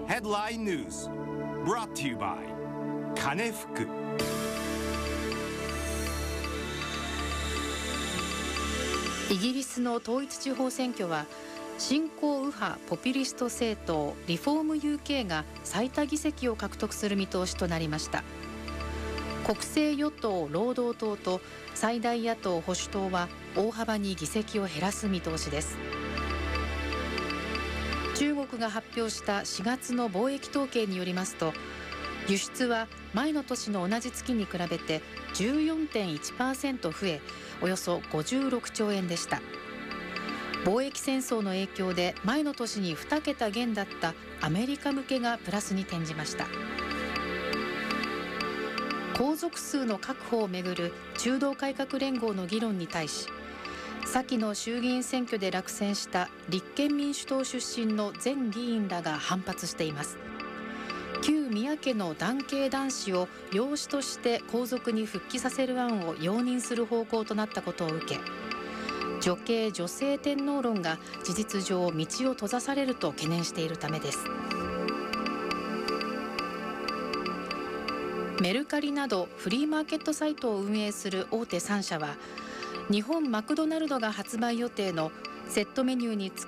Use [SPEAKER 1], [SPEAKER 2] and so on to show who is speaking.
[SPEAKER 1] Headline News brought to you by 金福。
[SPEAKER 2] イギリスの統一地方選挙は新興右派ポピュリスト政党リフォーム UK が最多議席を獲得する見通しとなりました。国政与党労働党と最大野党保守党は大幅に議席を減らす見通しです。中国が発表した4月の貿易統計によりますと、輸出は前の年の同じ月に比べて 14.1% 増え、およそ56兆円でした。貿易戦争の影響で前の年に2桁減だったアメリカ向けがプラスに転じました。皇族数の確保をめぐる中道改革連合の議論に対し、先の衆議院選挙で落選した立憲民主党出身の前議員らが反発しています。旧宮家の男系男子を養子として皇族に復帰させる案を容認する方向となったことを受け、女系女性天皇論が事実上道を閉ざされると懸念しているためです。メルカリなどフリーマーケットサイトを運営する大手3社は、日本マクドナルドが発売予定のセットメニューにつく